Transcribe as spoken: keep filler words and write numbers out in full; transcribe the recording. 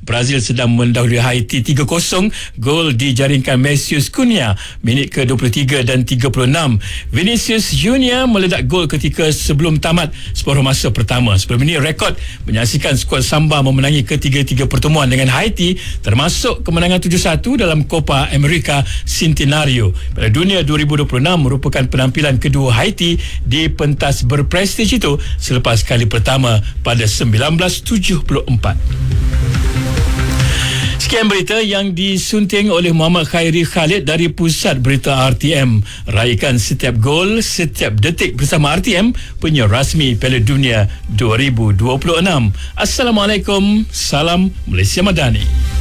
Brazil sedang mendahului Haiti tiga kosong. Gol dijaringkan Mesius Cunha minit ke dua puluh tiga dan tiga puluh enam. Vinicius Junior meledak gol ketika sebelum tamat separuh masa pertama. Sebelum ini rekod menyaksikan skuad Samba memenangi ketiga-tiga pertemuan dengan Haiti, termasuk kemenangan tujuh satu dalam Copa America Centenario. Pada Dunia dua ribu dua puluh enam merupakan penampilan kedua Haiti di pentas berprestij itu selepas kali pertama pada sembilan belas tujuh puluh empat. Sekian berita yang disunting oleh Muhammad Khairi Khalid dari Pusat Berita R T M. Raikan setiap gol, setiap detik bersama R T M, penyiar rasmi Piala Dunia dua ribu dua puluh enam. Assalamualaikum, salam Malaysia Madani.